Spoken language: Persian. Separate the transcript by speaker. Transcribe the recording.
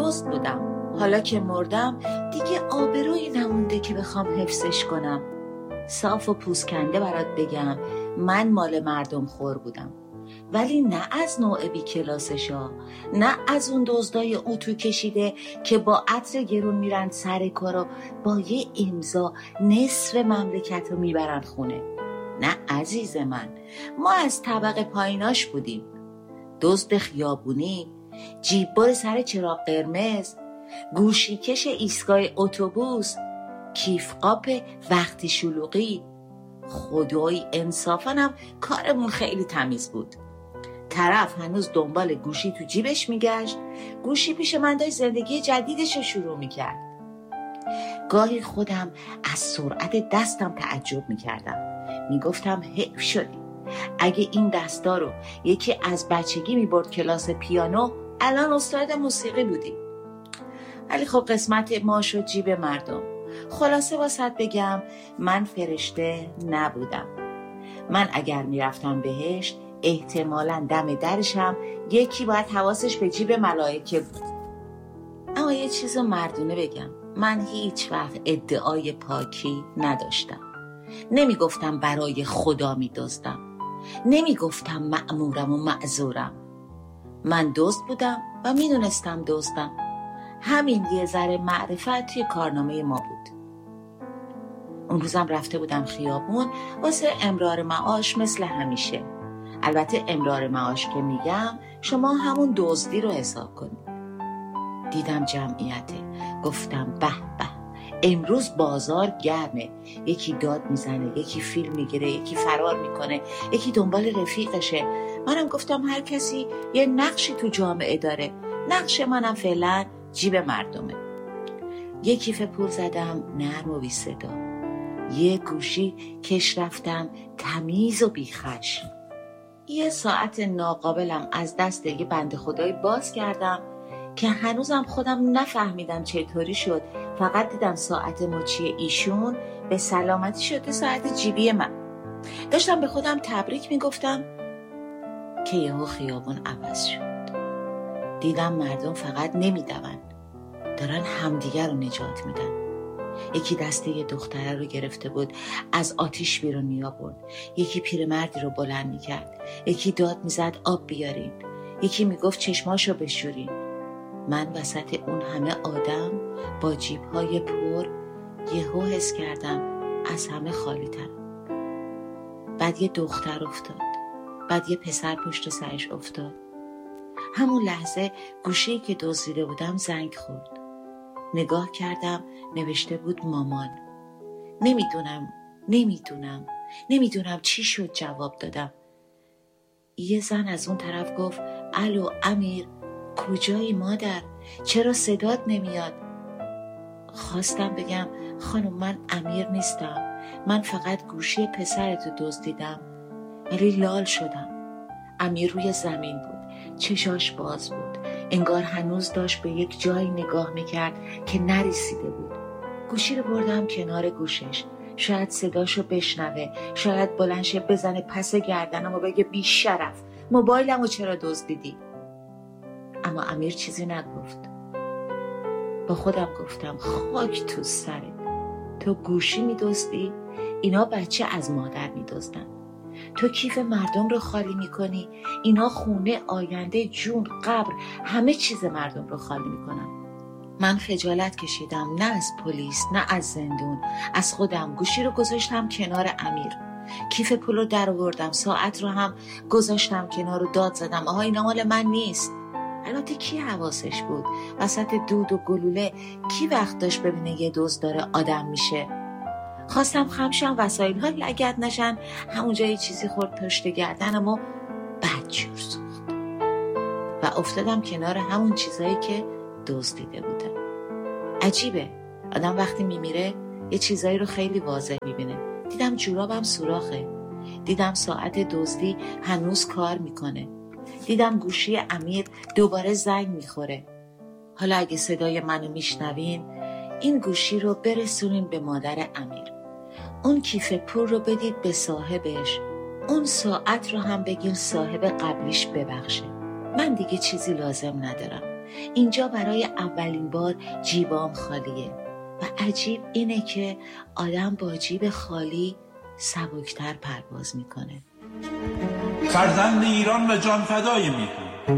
Speaker 1: دزد بودم. حالا که مردم دیگه آبرویی نمونده که بخوام حفظش کنم. صاف و پوسکنده برات بگم، من مال مردم خور بودم، ولی نه از نوع بی کلاسشا، نه از اون دزدای اتو کشیده که با عطر گرون میرن سر کار و با یه امضا نصف مملکت رو میبرن خونه. نه عزیز من، ما از طبقه پاییناش بودیم. دزد خیابونی، جیببر سر چراغ قرمز، گوشیکش ایستگاه اتوبوس، کیف قاپ وقتی شلوغی. خدای انصافاً هم کارمون خیلی تمیز بود. طرف هنوز دنبال گوشی تو جیبش میگشت، گوشی پیش من داشت زندگی جدیدش رو شروع میکرد. گاهی خودم از سرعت دستم تعجب میکردم. میگفتم حیف شدی، اگه این دستا رو یکی از بچگی میبرد کلاس پیانو الان استاد موسیقی بودی. ولی خب قسمت ما شد جیب مردم. خلاصه واسط بگم، من فرشته نبودم. من اگر میرفتم بهشت احتمالاً دم درشم یکی باید حواسش به جیب ملائکه بود. اما یه چیزو مردونه بگم، من هیچ وقت ادعای پاکی نداشتم. نمیگفتم برای خدا میدزدم، نمیگفتم مأمورم و معذورم. من دزد بودم و میدونستم دزدم. همین یه ذره معرفت توی کارنامه ما بود. اون روزم رفته بودم خیابون واسه امرار معاش مثل همیشه. البته امرار معاش که میگم شما همون دزدی رو حساب کنید. دیدم جمعیته، گفتم به به، امروز بازار گرمه. یکی داد میزنه، یکی فیلم میگیره، یکی فرار میکنه، یکی دنبال رفیقشه. منم گفتم هر کسی یه نقشی تو جامعه داره. نقش منم فعلا جیب مردمه. یه کیف پول زدم نرم و بی صدا. یه گوشی کش رفتم تمیز و بی خشم. یه ساعت ناقابلم از دست یه بنده خدایی باز کردم که هنوزم خودم نفهمیدم چطوری شد. فقط دیدم ساعت مچی ایشون به سلامتی شده ساعت جیبی من. داشتم به خودم تبریک میگفتم که یهو خیابون عوض شد. دیدم مردم فقط نمیدون، دارن همدیگر رو نجات میدن. یکی دسته یه دختره رو گرفته بود از آتیش بیرون می آورد. یکی پیرمردی رو بلند میکرد. یکی داد میزد آب بیارین. یکی میگفت چشماشو بشورین. من وسط اون همه آدم با جیب‌های پر یهو حس کردم از همه خالی ترم. بعد یه دختر افتاد، بعد یه پسر پشت سرش افتاد. همون لحظه گوشه‌ای که دزدیده بودم زنگ خورد. نگاه کردم، نوشته بود مامان. نمیدونم چی شد. جواب دادم. یه زن از اون طرف گفت الو امیر، کجایی مادر؟ چرا صدات نمیاد؟ خواستم بگم خانم من امیر نیستم، من فقط گوشی پسرتو دزدیدم. ولی لال شدم. امیر روی زمین بود، چشاش باز بود، انگار هنوز داشت به یک جایی نگاه میکرد که نرسیده بود. گوشی رو بردم کنار گوشش، شاید صداشو بشنوه، شاید بلندشه بزنه پس گردنم و بگه بی شرف موبایلمو چرا دزدیدی؟ اما امیر چیزی نگفت. با خودم گفتم خاک تو سرت، تو گوشی میدزدی؟ اینا بچه از مادر میدزدن. تو کیف مردم رو خالی میکنی، اینا خونه، آینده، جون، قبر، همه چیز مردم رو خالی میکنن. من خجالت کشیدم، نه از پلیس، نه از زندون، از خودم. گوشی رو گذاشتم کنار امیر، کیف پول رو در آوردم، ساعت رو هم گذاشتم کنار و داد زدم آها اینا مال من نیست. البته کی حواسش بود؟ وسط دود و گلوله کی وقت داشت ببینه یه دزد داره آدم میشه؟ خواستم خمشم وسایل ها لگد نشن. همونجا یه چیزی خورد پشت گردنم و بدجور سوخت و افتادم کنار همون چیزایی که دزدیده بودم. عجیبه، آدم وقتی میمیره یه چیزایی رو خیلی واضح میبینه. دیدم جورابم سوراخه، دیدم ساعت دزدی هنوز کار میکنه، دیدم گوشی امیر دوباره زنگ میخوره. حالا اگه صدای منو میشنوین، این گوشی رو برسونین به مادر امیر، اون کیف پول رو بدید به صاحبش، اون ساعت رو هم بگین صاحب قبلیش ببخشه. من دیگه چیزی لازم ندارم. اینجا برای اولین بار جیبام خالیه و عجیب اینه که آدم با جیب خالی سبکتر پرواز میکنه.
Speaker 2: فرزند ایران و جان فدای میهن